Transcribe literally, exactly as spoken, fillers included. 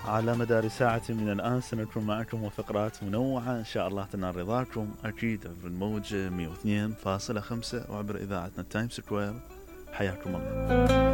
على مدار ساعة من الآن سنكون معكم وفقرات منوعة إن شاء الله تنال رضاكم، أكيد عبر الموجة مية واثنين فاصلة خمسة وعبر إذاعتنا تايم سكوير. حياكم الله.